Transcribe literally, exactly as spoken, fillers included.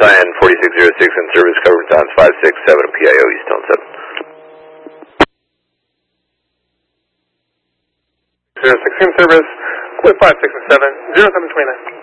Cyan forty-six oh six in service, covering times five six seven, P I O East Tone seven. zero six in service, quit five six and seven, zero seven twenty-nine.